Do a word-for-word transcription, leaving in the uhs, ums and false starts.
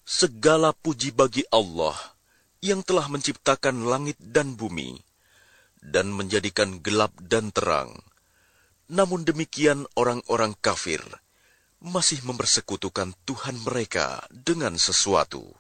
Segala puji bagi Allah yang telah menciptakan langit dan bumi dan menjadikan gelap dan terang. Namun demikian orang-orang kafir masih mempersekutukan Tuhan mereka dengan sesuatu.